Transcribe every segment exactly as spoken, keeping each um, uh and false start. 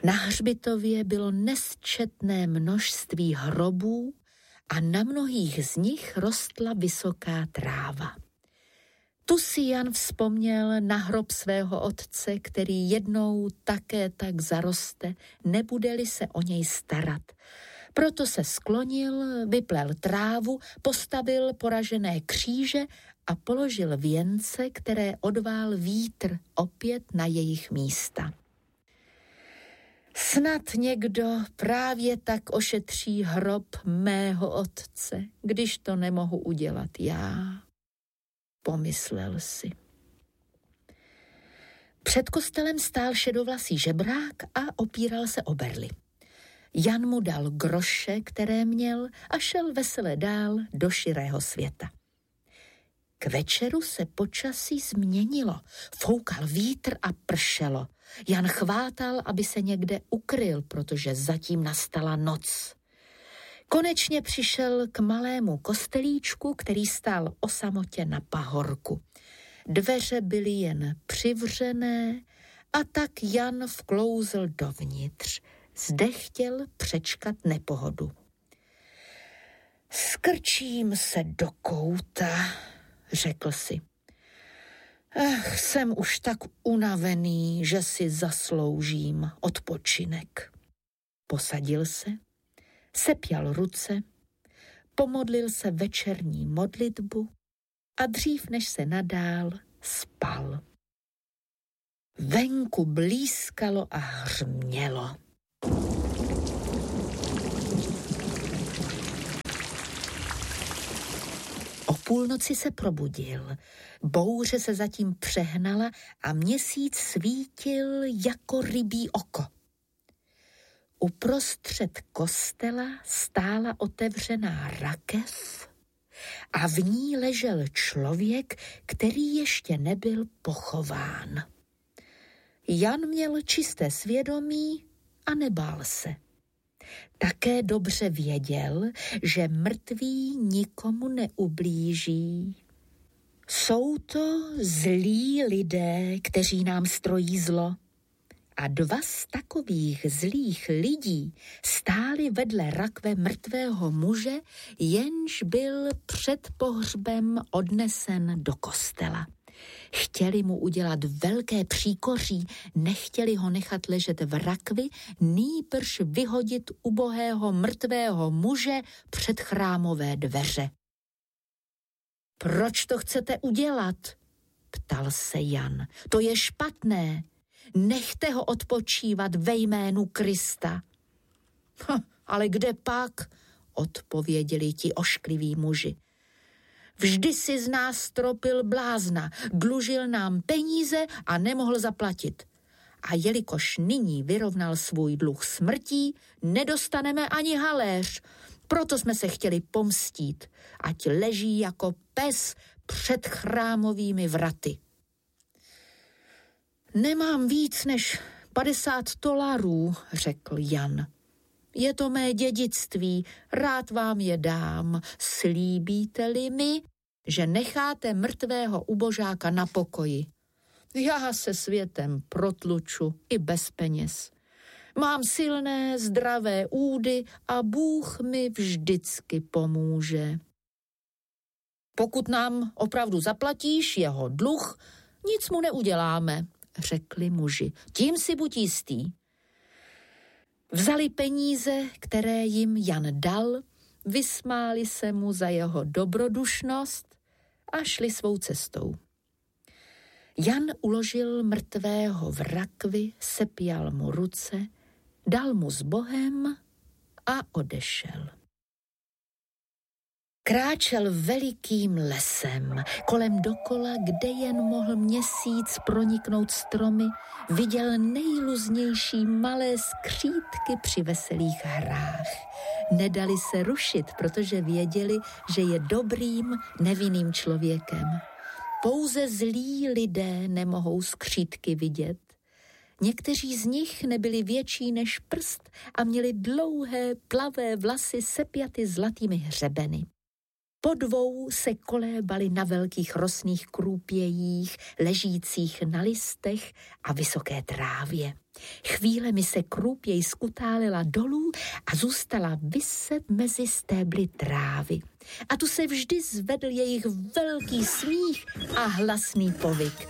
Na hřbitově bylo nesčetné množství hrobů a na mnohých z nich rostla vysoká tráva. Tu si Jan vzpomněl na hrob svého otce, který jednou také tak zaroste, nebude-li se o něj starat. Proto se sklonil, vyplel trávu, postavil poražené kříže a položil věnce, které odvál vítr opět na jejich místa. Snad někdo právě tak ošetří hrob mého otce, když to nemohu udělat já, pomyslel si. Před kostelem stál šedovlasý žebrák a opíral se o berly. Jan mu dal groše, které měl, a šel vesele dál do širého světa. K večeru se počasí změnilo, foukal vítr a pršelo. Jan chvátal, aby se někde ukryl, protože zatím nastala noc. Konečně přišel k malému kostelíčku, který stál o samotě na pahorku. Dveře byly jen přivřené a tak Jan vklouzl dovnitř. Zde chtěl přečkat nepohodu. Skrčím se do kouta, řekl si. Ach, jsem už tak unavený, že si zasloužím odpočinek. Posadil se, sepjal ruce, pomodlil se večerní modlitbu a dřív než se nadál, spal. Venku blískalo a hřmělo. O půlnoci se probudil, bouře se zatím přehnala a měsíc svítil jako rybí oko. Uprostřed kostela stála otevřená rakev a v ní ležel člověk, který ještě nebyl pochován. Jan měl čisté svědomí a nebál se. Také dobře věděl, že mrtví nikomu neublíží. Jsou to zlí lidé, kteří nám strojí zlo. A dva z takových zlých lidí stáli vedle rakve mrtvého muže, jenž byl před pohřbem odnesen do kostela. Chtěli mu udělat velké příkoří, nechtěli ho nechat ležet v rakvi, nýbrž vyhodit ubohého mrtvého muže před chrámové dveře. Proč to chcete udělat? Ptal se Jan. To je špatné. Nechte ho odpočívat ve jménu Krista. Hm, ale kde pak? Odpověděli ti oškliví muži. Vždy si z nás stropil blázna, dlužil nám peníze a nemohl zaplatit. A jelikož nyní vyrovnal svůj dluh smrtí, nedostaneme ani haléř. Proto jsme se chtěli pomstít, ať leží jako pes před chrámovými vraty. Nemám víc než padesát dolarů, řekl Jan. Je to mé dědictví, rád vám je dám. Slíbíte-li mi, že necháte mrtvého ubožáka na pokoji? Já se světem protluču i bez peněz. Mám silné, zdravé údy a Bůh mi vždycky pomůže. Pokud nám opravdu zaplatíš jeho dluh, nic mu neuděláme, řekli muži. Tím si buď jistý. Vzali peníze, které jim Jan dal, vysmáli se mu za jeho dobrodušnost a šli svou cestou. Jan uložil mrtvého v rakvi, sepjal mu ruce, dal mu s Bohem a odešel. Kráčel velikým lesem, kolem dokola, kde jen mohl měsíc proniknout stromy, viděl nejluznější malé skřítky při veselých hrách. Nedali se rušit, protože věděli, že je dobrým, nevinným člověkem. Pouze zlí lidé nemohou skřítky vidět. Někteří z nich nebyli větší než prst a měli dlouhé, plavé vlasy sepjaty zlatými hřebeny. Po dvou se kolébali na velkých rosných krůpějích, ležících na listech a vysoké trávě. Chvílemi se krůpěj skutálila dolů a zůstala viset mezi stébly trávy. A tu se vždy zvedl jejich velký smích a hlasný povyk.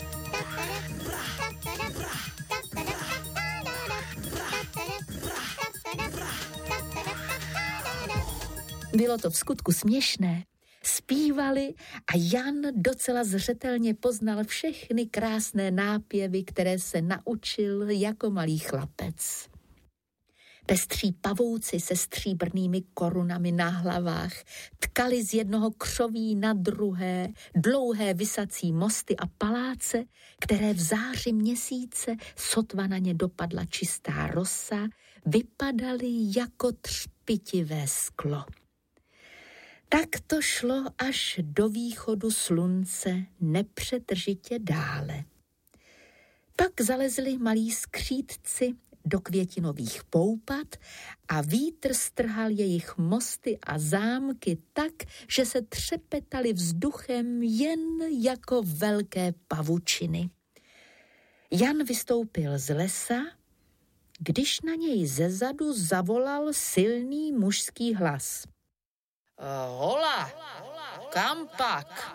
Bylo to vskutku směšné. Zpívali a Jan docela zřetelně poznal všechny krásné nápěvy, které se naučil jako malý chlapec. Pestří pavouci se stříbrnými korunami na hlavách tkali z jednoho křoví na druhé dlouhé visací mosty a paláce, které v záři měsíce, sotva na ně dopadla čistá rosa, vypadaly jako třpitivé sklo. Tak to šlo až do východu slunce nepřetržitě dále. Pak zalezli malí skřítci do květinových poupat a vítr strhal jejich mosty a zámky tak, že se třepetaly vzduchem jen jako velké pavučiny. Jan vystoupil z lesa, když na něj zezadu zavolal silný mužský hlas. Hola, kam pak?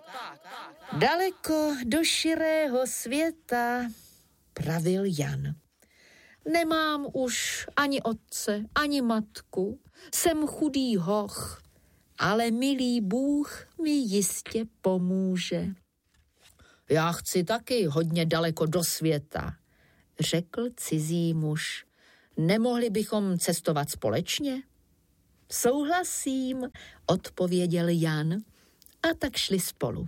Daleko do širého světa, pravil Jan. Nemám už ani otce, ani matku, jsem chudý hoch, ale milý Bůh mi jistě pomůže. Já chci taky hodně daleko do světa, řekl cizí muž. Nemohli bychom cestovat společně? Souhlasím, odpověděl Jan a tak šli spolu.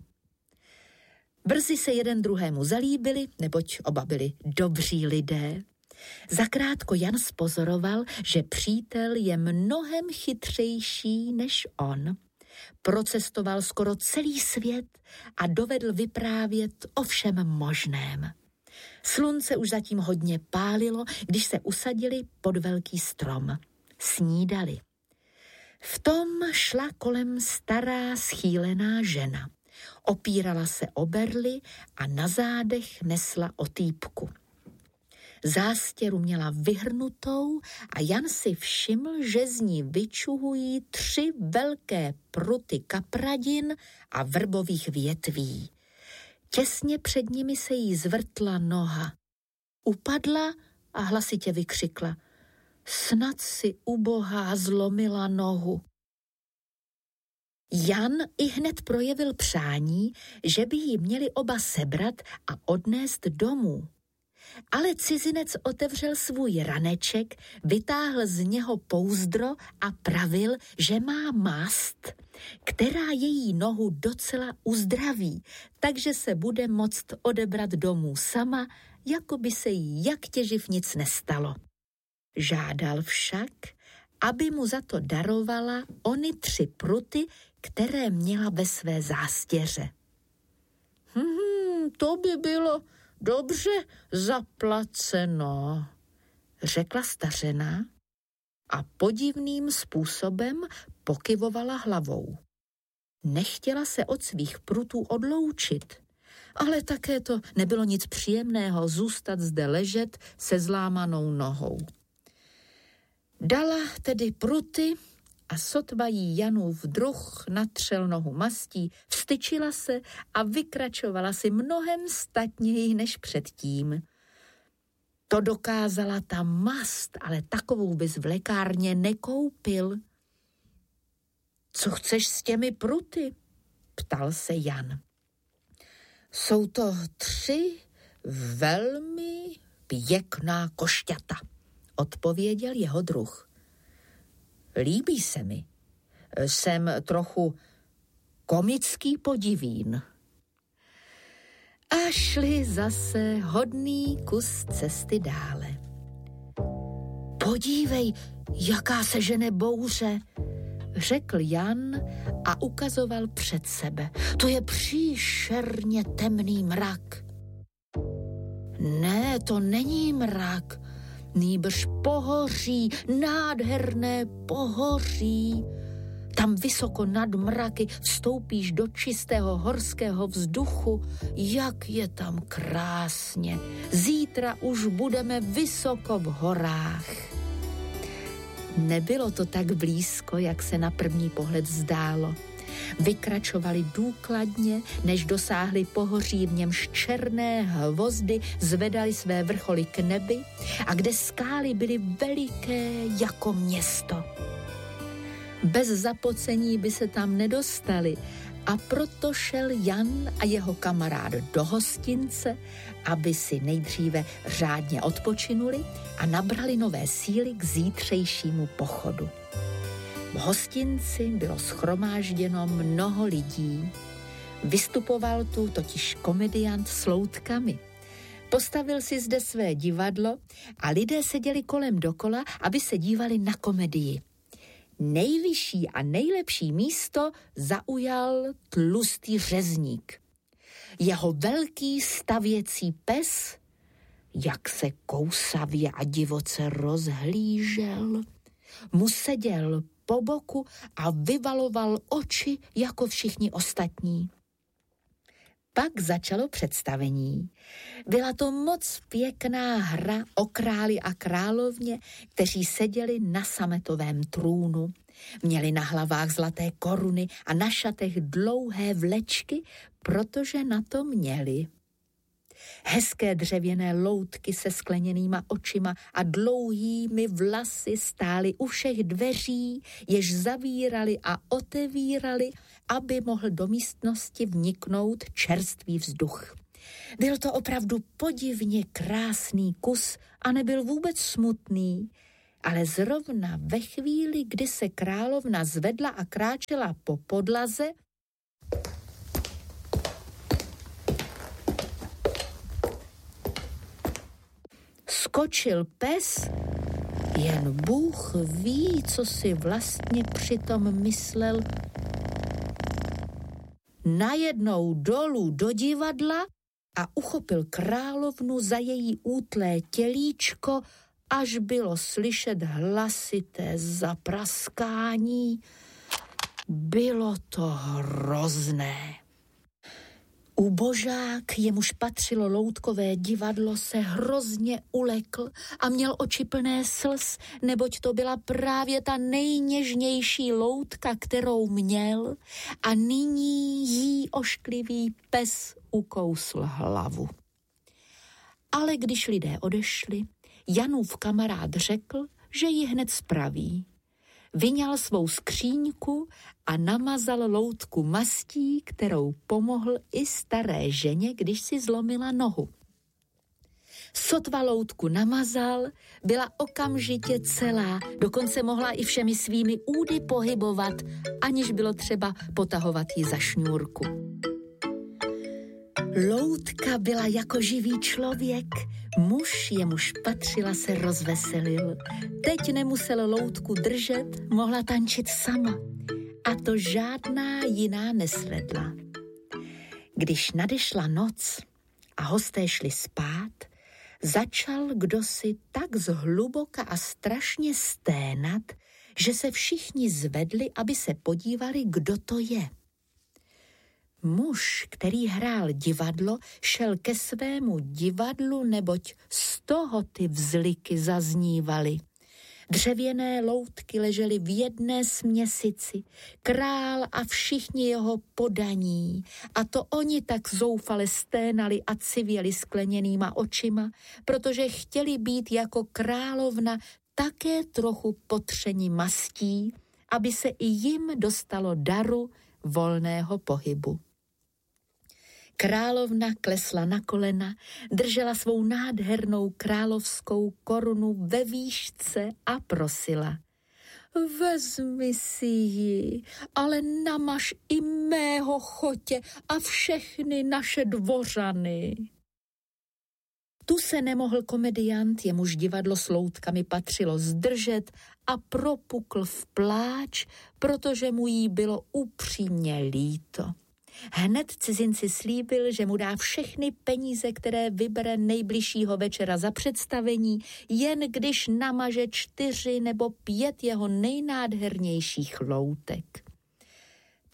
Brzy se jeden druhému zalíbili, neboť oba byli dobří lidé. Zakrátko Jan spozoroval, že přítel je mnohem chytřejší než on. Procestoval skoro celý svět a dovedl vyprávět o všem možném. Slunce už zatím hodně pálilo, když se usadili pod velký strom. Snídali. V tom šla kolem stará schýlená žena. Opírala se o berly a na zádech nesla otýpku. Zástěru měla vyhrnutou a Jan si všiml, že z ní vyčuhují tři velké pruty kapradin a vrbových větví. Těsně před nimi se jí zvrtla noha. Upadla a hlasitě vykřikla. Snad si ubohá zlomila nohu. Jan ihned projevil přání, že by ji měli oba sebrat a odnést domů. Ale cizinec otevřel svůj raneček, vytáhl z něho pouzdro a pravil, že má mast, která její nohu docela uzdraví, takže se bude moct odebrat domů sama, jako by se jí jak těživ nic nestalo. Žádal však, aby mu za to darovala ony tři pruty, které měla ve své zástěře. Hmm, to by bylo dobře zaplaceno, řekla stařena a podivným způsobem pokyvovala hlavou. Nechtěla se od svých prutů odloučit, ale také to nebylo nic příjemného zůstat zde ležet se zlámanou nohou. Dala tedy pruty a sotva jí Janův druh natřel nohu mastí, vstyčila se a vykračovala si mnohem statněji než předtím. To dokázala ta mast, ale takovou bys v lékárně nekoupil. Co chceš s těmi pruty? Ptal se Jan. Jsou to tři velmi pěkná košťata, odpověděl jeho druh. Líbí se mi. Jsem trochu komický podivín. A šli zase hodný kus cesty dále. Podívej, jaká se žene bouře, řekl Jan a ukazoval před sebe. To je příšerně temný mrak. Ne, to není mrak, nýbrž pohoří, nádherné pohoří. Tam vysoko nad mraky vstoupíš do čistého horského vzduchu. Jak je tam krásně. Zítra už budeme vysoko v horách. Nebylo to tak blízko, jak se na první pohled zdálo. Vykračovali důkladně, než dosáhli pohoří, v němž černé hvozdy zvedali své vrcholy k nebi a kde skály byly veliké jako město. Bez zapocení by se tam nedostali a proto šel Jan a jeho kamarád do hostince, aby si nejdříve řádně odpočinuli a nabrali nové síly k zítřejšímu pochodu. V hostinci bylo shromážděno mnoho lidí. Vystupoval tu totiž komediant s loutkami. Postavil si zde své divadlo a lidé seděli kolem dokola, aby se dívali na komedii. Nejvyšší a nejlepší místo zaujal tlustý řezník. Jeho velký stavěcí pes, jak se kousavě a divoce rozhlížel, mu seděl po boku a vyvaloval oči jako všichni ostatní. Pak začalo představení. Byla to moc pěkná hra o králi a královně, kteří seděli na sametovém trůnu. Měli na hlavách zlaté koruny a na šatech dlouhé vlečky, protože na to měli. Hezké dřevěné loutky se skleněnýma očima a dlouhými vlasy stály u všech dveří, jež zavírali a otevírali, aby mohl do místnosti vniknout čerstvý vzduch. Byl to opravdu podivně krásný kus a nebyl vůbec smutný, ale zrovna ve chvíli, kdy se královna zvedla a kráčela po podlaze, skočil pes, jen Bůh ví, co si vlastně přitom myslel. Najednou dolů do divadla a uchopil královnu za její útlé tělíčko, až bylo slyšet hlasité zapraskání. Bylo to hrozné. Ubožák, jemuž patřilo loutkové divadlo, se hrozně ulekl a měl oči plné slz, neboť to byla právě ta nejněžnější loutka, kterou měl, a nyní jí ošklivý pes ukousl hlavu. Ale když lidé odešli, Janův kamarád řekl, že ji hned spraví. Vyňal svou skříňku a namazal loutku mastí, kterou pomohl i staré ženě, když si zlomila nohu. Sotva loutku namazal, byla okamžitě celá, dokonce mohla i všemi svými údy pohybovat, aniž bylo třeba potahovat ji za šňůrku. Loutka byla jako živý člověk. Muž, jemuž patřila, se rozveselil. Teď nemusel loutku držet, mohla tančit sama. A to žádná jiná nesledla. Když nadešla noc a hosté šli spát, začal kdosi tak zhluboka a strašně sténat, že se všichni zvedli, aby se podívali, kdo to je. Muž, který hrál divadlo, šel ke svému divadlu, neboť z toho ty vzliky zaznívaly. Dřevěné loutky ležely v jedné směsici, král a všichni jeho podaní, a to oni tak zoufale sténali a civěli skleněnýma očima, protože chtěli být jako královna také trochu potřeni mastí, aby se i jim dostalo daru volného pohybu. Královna klesla na kolena, držela svou nádhernou královskou korunu ve výšce a prosila: Vezmi si ji, ale namaž i mého chotě a všechny naše dvořany. Tu se nemohl komediant, jemuž divadlo s loutkami patřilo, zdržet a propukl v pláč, protože mu jí bylo upřímně líto. Hned cizinci slíbil, že mu dá všechny peníze, které vybere nejbližšího večera za představení, jen když namaže čtyři nebo pět jeho nejnádhernějších loutek.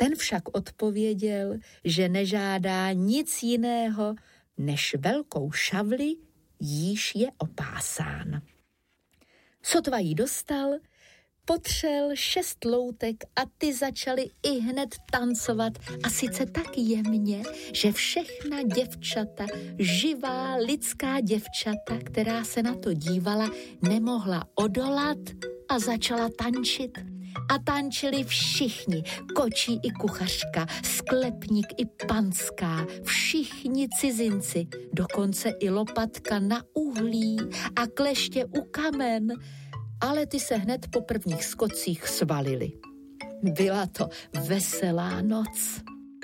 Ten však odpověděl, že nežádá nic jiného, než velkou šavli, jíž je opásán. Sotva jí dostal, potřel šest loutek a ty začaly i hned tancovat a sice tak jemně, že všechna děvčata, živá lidská děvčata, která se na to dívala, nemohla odolat a začala tančit. A tančili všichni, kočí i kuchařka, sklepník i panská, všichni cizinci, dokonce i lopatka na uhlí a kleště u kamen, ale ty se hned po prvních skocích svalily. Byla to veselá noc.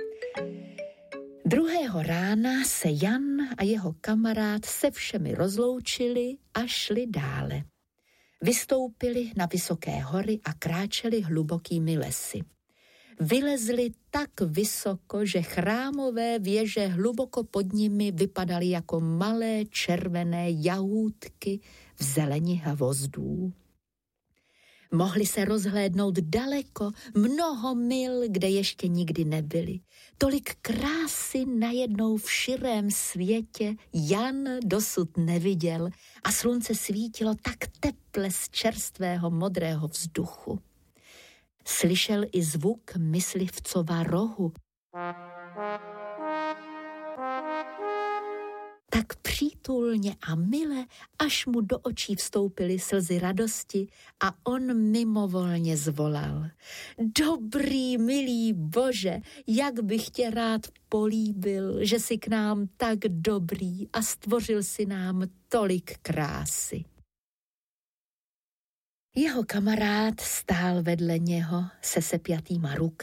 Druhého rána se Jan a jeho kamarád se všemi rozloučili a šli dále. Vystoupili na vysoké hory a kráčeli hlubokými lesy. Vylezli tak vysoko, že chrámové věže hluboko pod nimi vypadaly jako malé červené jahůdky v zeleni hvozdů. Mohli se rozhlédnout daleko, mnoho mil, kde ještě nikdy nebyli. Tolik krásy najednou v širém světě Jan dosud neviděl a slunce svítilo tak teple z čerstvého modrého vzduchu. Slyšel i zvuk myslivcova rohu. Tak přítulně a mile, až mu do očí vstoupily slzy radosti a on mimovolně zvolal. Dobrý, milý Bože, jak bych tě rád políbil, že jsi k nám tak dobrý a stvořil si nám tolik krásy. Jeho kamarád stál vedle něho se sepjatýma rukama